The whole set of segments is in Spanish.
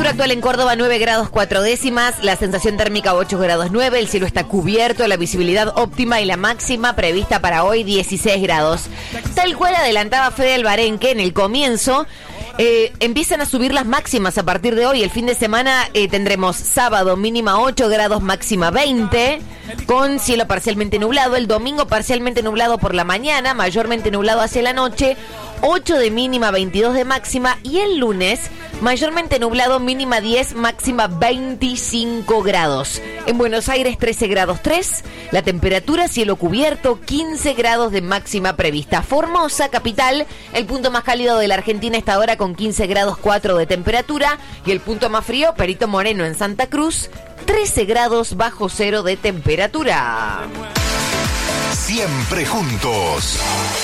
Temperatura actual en Córdoba 9 grados 4 décimas, la sensación térmica 8 grados 9, el cielo está cubierto, la visibilidad óptima y la máxima prevista para hoy 16 grados. Tal cual adelantaba Fede Alvarenque en el comienzo, empiezan a subir las máximas a partir de hoy. El fin de semana tendremos sábado mínima 8 grados, máxima 20, con cielo parcialmente nublado. El domingo parcialmente nublado por la mañana, mayormente nublado hacia la noche, 8 de mínima, 22 de máxima. Y el lunes, mayormente nublado, mínima 10, máxima 25 grados. En Buenos Aires 13 grados 3, la temperatura cielo cubierto, 15 grados de máxima prevista. Formosa, capital, el punto más cálido de la Argentina está ahora con 15 grados 4 de temperatura. Y el punto más frío, Perito Moreno en Santa Cruz, 13 grados bajo cero de temperatura. Siempre juntos.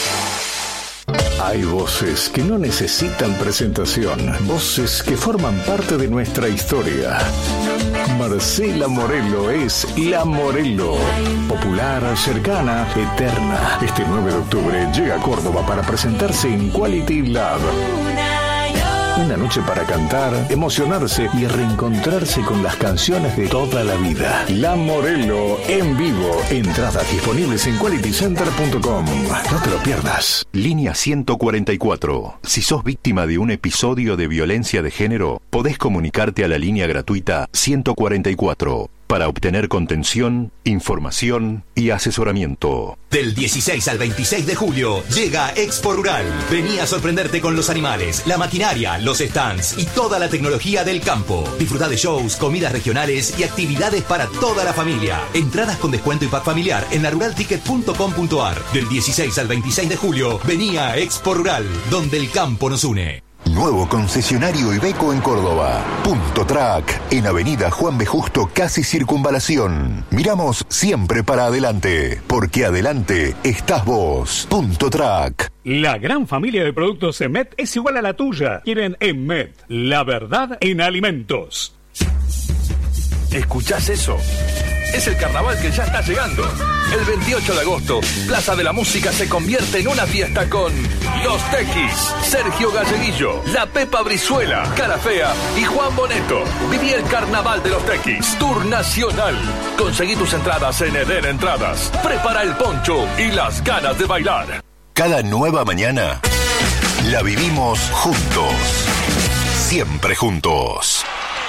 Hay voces que no necesitan presentación, voces que forman parte de nuestra historia. Marcela Morelo es La Morelo, popular, cercana, eterna. Este 9 de octubre llega a Córdoba para presentarse en Quality Lab. Una noche para cantar, emocionarse y reencontrarse con las canciones de toda la vida. La Morelo en vivo. Entradas disponibles en qualitycenter.com. No te lo pierdas. Línea 144. Si sos víctima de un episodio de violencia de género, podés comunicarte a la línea gratuita 144 para obtener contención, información y asesoramiento. Del 16 al 26 de julio llega Expo Rural. Vení a sorprenderte con los animales, la maquinaria, los stands y toda la tecnología del campo. Disfrutá de shows, comidas regionales y actividades para toda la familia. Entradas con descuento y pack familiar en laruralticket.com.ar. Del 16 al 26 de julio, vení a Expo Rural, donde el campo nos une. Nuevo concesionario Iveco en Córdoba. Punto Track, en Avenida Juan B. Justo, casi Circunvalación. Miramos siempre para adelante, porque adelante estás vos. Punto Track. La gran familia de productos EMET es igual a la tuya. Quieren EMET, la verdad en alimentos. ¿Escuchás eso? Es el carnaval que ya está llegando. El 28 de agosto, Plaza de la Música se convierte en una fiesta con Los Tequis, Sergio Galleguillo, La Pepa Brizuela, Cara Fea y Juan Boneto. Viví el carnaval de Los Tequis, Tour Nacional. Conseguí tus entradas en Eden Entradas. Prepara el poncho y las ganas de bailar. Cada nueva mañana la vivimos juntos. Siempre juntos.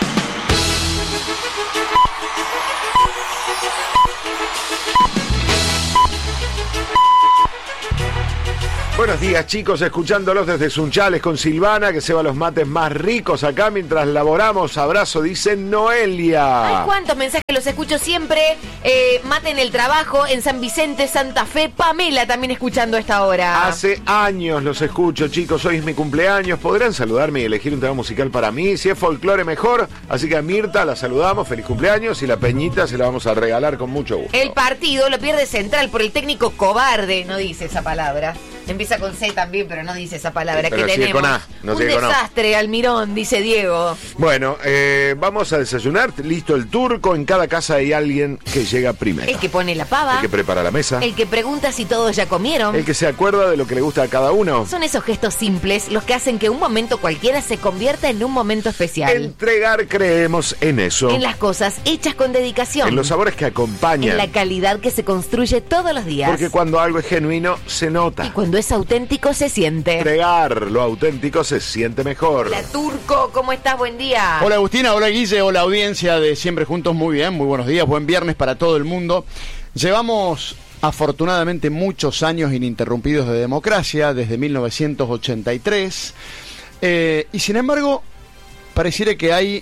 Buenos días, chicos, escuchándolos desde Sunchales con Silvana, que se va los mates más ricos acá mientras laboramos. Abrazo, dice Noelia. Ay, cuántos mensajes, los escucho siempre. Mate en el trabajo, en San Vicente, Santa Fe. Pamela también escuchando a esta hora. Hace años los escucho, chicos, hoy es mi cumpleaños. Podrán saludarme y elegir un tema musical para mí. Si es folclore, mejor. Así que a Mirta la saludamos, feliz cumpleaños. Y la Peñita se la vamos a regalar con mucho gusto. El partido lo pierde Central por el técnico cobarde. No dice esa palabra. Empieza con C también, pero no dice esa palabra. Pero que sigue tenemos. con A, no un sigue con A. desastre, Almirón, dice Diego. Bueno, vamos a desayunar. Listo el turco. En cada casa hay alguien que llega primero. El que pone la pava. El que prepara la mesa. El que pregunta si todos ya comieron. El que se acuerda de lo que le gusta a cada uno. Son esos gestos simples los que hacen que un momento cualquiera se convierta en un momento especial. Entregar, creemos en eso. En las cosas hechas con dedicación. En los sabores que acompañan. En la calidad que se construye todos los días. Porque cuando algo es genuino, se nota. Y cuando es auténtico, se siente. Entregar lo auténtico se siente mejor. Hola, Turco, ¿cómo estás? Buen día. Hola, Agustina, hola, Guille, hola, audiencia de Siempre Juntos. Muy bien, muy buenos días, buen viernes para todo el mundo. Llevamos afortunadamente muchos años ininterrumpidos de democracia, desde 1983, y sin embargo pareciera que hay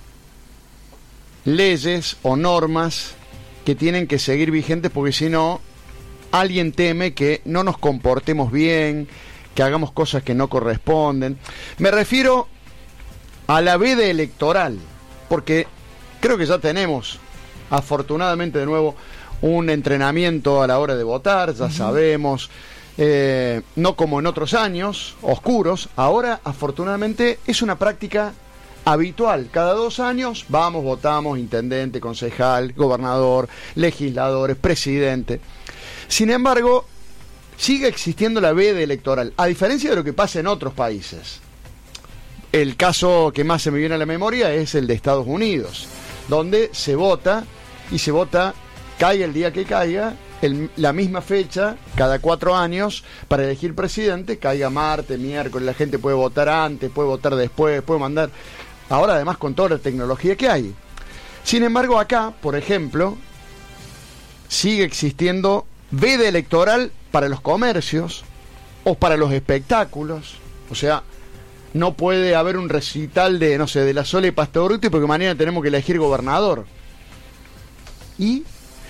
leyes o normas que tienen que seguir vigentes, porque si no, alguien teme que no nos comportemos bien, que hagamos cosas que no corresponden. Me refiero a la veda electoral, porque creo que ya tenemos, afortunadamente de nuevo, un entrenamiento a la hora de votar, ya sabemos, no como en otros años oscuros. Ahora, afortunadamente, es una práctica habitual. Cada 2 años vamos, votamos, intendente, concejal, gobernador, legisladores, presidente. Sin embargo, sigue existiendo la veda electoral, a diferencia de lo que pasa en otros países. el caso que más se me viene a la memoria es el de Estados Unidos, donde se vota, y se vota, caiga el día que caiga, la misma fecha, cada 4 años, para elegir presidente, caiga martes, miércoles, la gente puede votar antes, puede votar después, puede mandar. Ahora además con toda la tecnología que hay. Sin embargo acá, por ejemplo, sigue existiendo veda electoral para los comercios o para los espectáculos. O sea, no puede haber un recital de, no sé, de la Sole Pastoruti porque mañana tenemos que elegir gobernador. Y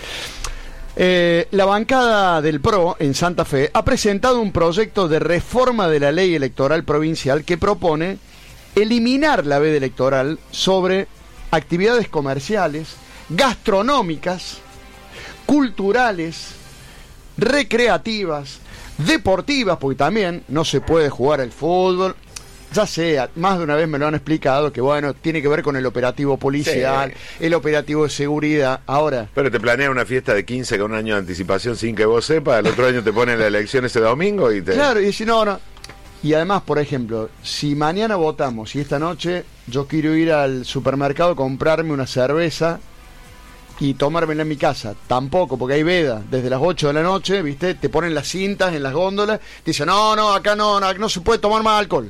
la bancada del PRO en Santa Fe ha presentado un proyecto de reforma de la ley electoral provincial que propone eliminar la veda electoral sobre actividades comerciales, gastronómicas, culturales, recreativas, deportivas, porque también no se puede jugar al fútbol. Ya sé, más de una vez me lo han explicado, que bueno, tiene que ver con el operativo policial, sí, el operativo de seguridad. Ahora, pero te planea una fiesta de 15 con un año de anticipación sin que vos sepas, el otro año te ponen la elección ese domingo y te... Claro, y si no. Y además, por ejemplo, si mañana votamos y esta noche yo quiero ir al supermercado a comprarme una cerveza y tomármela en mi casa, tampoco, porque hay veda desde las 8 de la noche, ¿viste? Te ponen las cintas en las góndolas, te dicen, acá no se puede tomar más alcohol.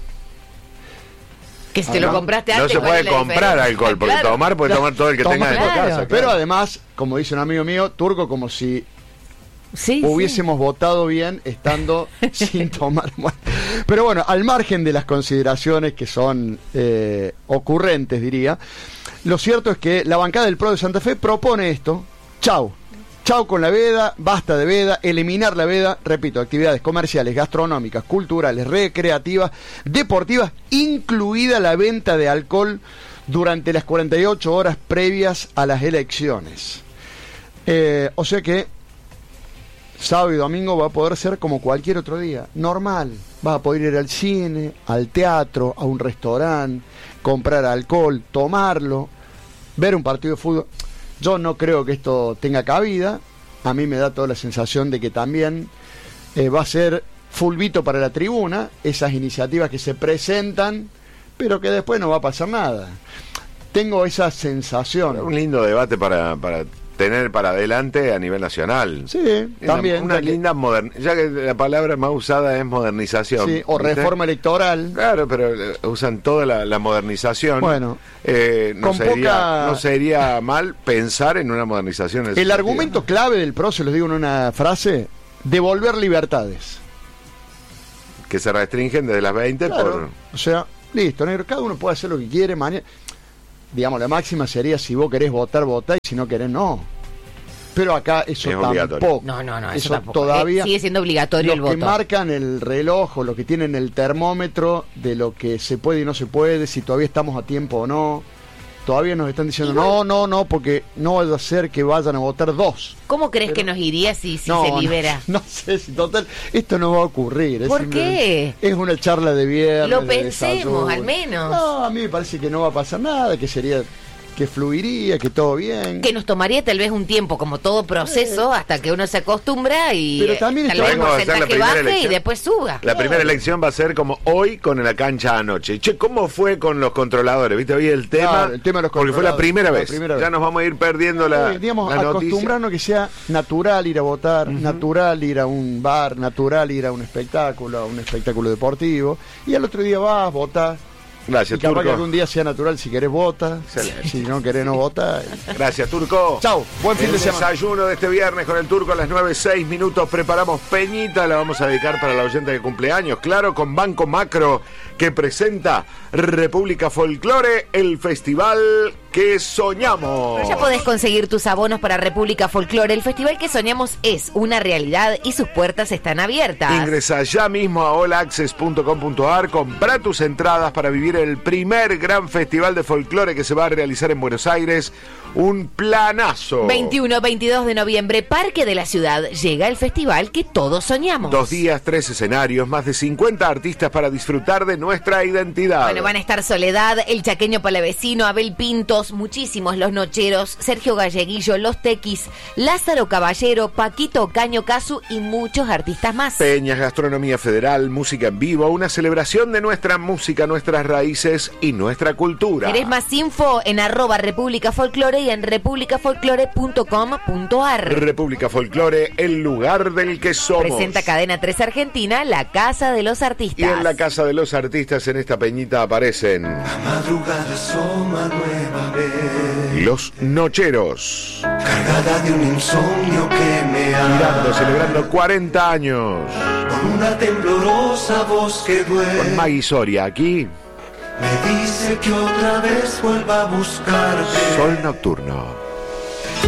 Que si te lo compraste antes. No se puede comprar alcohol, porque claro, tomar puede tomar todo el que tenga en tu casa. Claro. Pero además, como dice un amigo mío, Turco, como si hubiésemos votado bien estando sin tomar. Pero bueno, al margen de las consideraciones que son ocurrentes, diría, lo cierto es que la bancada del PRO de Santa Fe propone esto. Chau con la veda, basta de veda, eliminar la veda, repito, actividades comerciales, gastronómicas, culturales, recreativas, deportivas, incluida la venta de alcohol durante las 48 horas previas a las elecciones. O sea que sábado y domingo va a poder ser como cualquier otro día, normal. Vas a poder ir al cine, al teatro, a un restaurante, comprar alcohol, tomarlo, ver un partido de fútbol. Yo no creo que esto tenga cabida. A mí me da toda la sensación de que también va a ser fulbito para la tribuna, esas iniciativas que se presentan, pero que después no va a pasar nada. Tengo esa sensación. Un lindo debate para tener para adelante a nivel nacional. Sí, también. Una linda ya que la palabra más usada es modernización. Sí, o ¿viste? Reforma electoral. Claro, pero usan toda la modernización. Bueno, no sería mal pensar en una modernización. El argumento clave del PRO, se los digo en una frase, devolver libertades. Que se restringen desde las 20 claro, o sea, listo, negro, cada uno puede hacer lo que quiere, mañana. Digamos, la máxima sería si vos querés votar, votá, y si no querés, no. Pero acá eso tampoco. No, eso tampoco. Todavía sigue siendo obligatorio el voto. Los que marcan el reloj o los que tienen el termómetro de lo que se puede y no se puede, si todavía estamos a tiempo o no, todavía nos están diciendo no, porque no vaya a ser que vayan a votar 2. ¿Cómo crees que nos iría si se libera? No sé, si total, esto no va a ocurrir. ¿Por qué? Es una charla de viernes. Lo pensemos, al menos. No, a mí me parece que no va a pasar nada, que fluiría, que todo bien. Que nos tomaría tal vez un tiempo, como todo proceso, hasta que uno se acostumbra y pero también tal vez el porcentaje baje y después suba. La primera elección va a ser como hoy con la cancha anoche. Che, ¿cómo fue con los controladores? ¿Viste? Hoy el tema de los controladores. Porque fue la primera vez. Ya nos vamos a ir perdiendo digamos, acostumbrarnos que sea natural ir a votar, natural ir a un bar, natural ir a un espectáculo deportivo, y al otro día vas, votás. Gracias, y capaz Turco. Que algún día sea natural, si querés vota, si no querés no vota. Gracias, Turco. Chau, buen fin de semana. Desayuno de este viernes con el Turco a las 9:06. Preparamos Peñita, la vamos a dedicar para la oyente de cumpleaños, claro, con Banco Macro, que presenta República Folklore, el festival que soñamos. Ya podés conseguir tus abonos para República Folklore. El festival que soñamos es una realidad y sus puertas están abiertas. Ingresa ya mismo a allaccess.com.ar, compra tus entradas para vivir el primer gran festival de folclore que se va a realizar en Buenos Aires. Un planazo. 21-22 de noviembre, Parque de la Ciudad. Llega el festival que todos soñamos. 2 días, 3 escenarios, más de 50 artistas para disfrutar de nuestra identidad. Bueno, van a estar Soledad, El Chaqueño Palavecino, Abel Pinto, todos, muchísimos, Los Nocheros, Sergio Galleguillo, Los Tequis, Lázaro Caballero, Paquito Caño Casu y muchos artistas más. Peñas, gastronomía federal, música en vivo, una celebración de nuestra música, nuestras raíces y nuestra cultura. ¿Querés más info? En @República Folclore y en republicafolclore.com.ar. República Folclore, el lugar del que somos. Presenta Cadena 3 Argentina, la Casa de los Artistas. Y en la Casa de los Artistas, en esta peñita aparecen madrugada asoma nueva vez. Los Nocheros, cargada de un insomnio que me ha celebrando 40 años. Con una temblorosa voz que duele. Con Maggie Soria aquí. Me dice que otra vez vuelva a buscarte. Sol Nocturno.